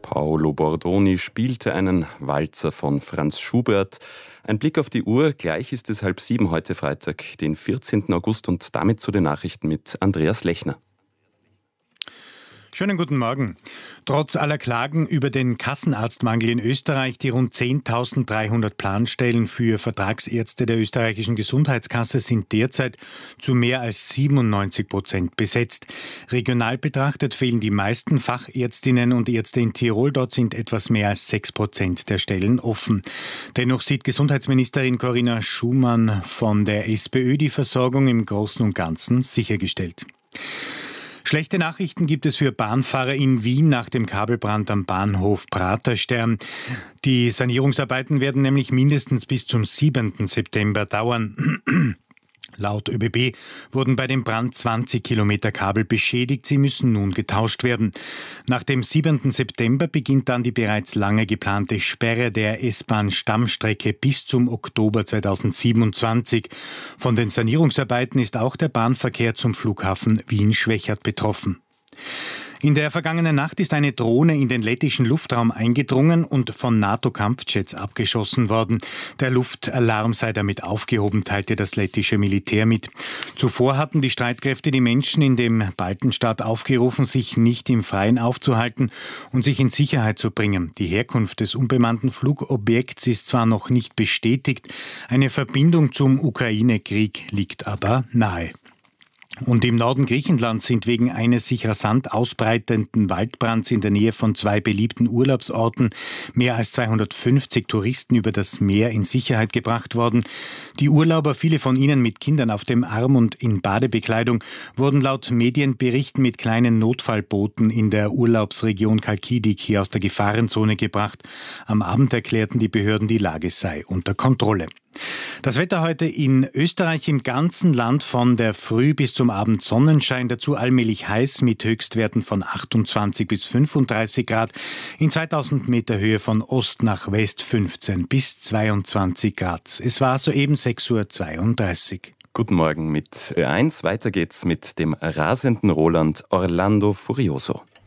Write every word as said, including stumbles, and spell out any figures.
Paolo Bordoni spielte einen Walzer von Franz Schubert. Ein Blick auf die Uhr, gleich ist es halb sieben heute Freitag, den vierzehnten August, und damit zu den Nachrichten mit Andreas Lechner. Schönen guten Morgen. Trotz aller Klagen über den Kassenarztmangel in Österreich, die rund zehntausenddreihundert Planstellen für Vertragsärzte der österreichischen Gesundheitskasse sind derzeit zu mehr als siebenundneunzig Prozent besetzt. Regional betrachtet fehlen die meisten Fachärztinnen und Ärzte in Tirol. Dort sind etwas mehr als sechs Prozent der Stellen offen. Dennoch sieht Gesundheitsministerin Corinna Schumann von der SPÖ die Versorgung im Großen und Ganzen sichergestellt. Schlechte Nachrichten gibt es für Bahnfahrer in Wien nach dem Kabelbrand am Bahnhof Praterstern. Die Sanierungsarbeiten werden nämlich mindestens bis zum siebenten September dauern. Laut ÖBB wurden bei dem Brand zwanzig Kilometer Kabel beschädigt. Sie müssen nun getauscht werden. Nach dem siebenten September beginnt dann die bereits lange geplante Sperre der S-Bahn-Stammstrecke bis zum Oktober zweitausendsiebenundzwanzig. Von den Sanierungsarbeiten ist auch der Bahnverkehr zum Flughafen Wien-Schwechat betroffen. In der vergangenen Nacht ist eine Drohne in den lettischen Luftraum eingedrungen und von NATO-Kampfjets abgeschossen worden. Der Luftalarm sei damit aufgehoben, teilte das lettische Militär mit. Zuvor hatten die Streitkräfte die Menschen in dem Baltenstaat aufgerufen, sich nicht im Freien aufzuhalten und sich in Sicherheit zu bringen. Die Herkunft des unbemannten Flugobjekts ist zwar noch nicht bestätigt, eine Verbindung zum Ukraine-Krieg liegt aber nahe. Und im Norden Griechenlands sind wegen eines sich rasant ausbreitenden Waldbrands in der Nähe von zwei beliebten Urlaubsorten mehr als zweihundertfünfzig Touristen über das Meer in Sicherheit gebracht worden. Die Urlauber, viele von ihnen mit Kindern auf dem Arm und in Badebekleidung, wurden laut Medienberichten mit kleinen Notfallbooten in der Urlaubsregion Kalkidik aus der Gefahrenzone gebracht. Am Abend erklärten die Behörden, die Lage sei unter Kontrolle. Das Wetter heute in Österreich: im ganzen Land von der Früh bis zum Abend Sonnenschein, dazu allmählich heiß mit Höchstwerten von achtundzwanzig bis fünfunddreißig Grad, in zweitausend Meter Höhe von Ost nach West fünfzehn bis zweiundzwanzig Grad. Es war soeben sechs Uhr zweiunddreißig. Guten Morgen mit Ö eins. Weiter geht's mit dem rasenden Roland Orlando Furioso.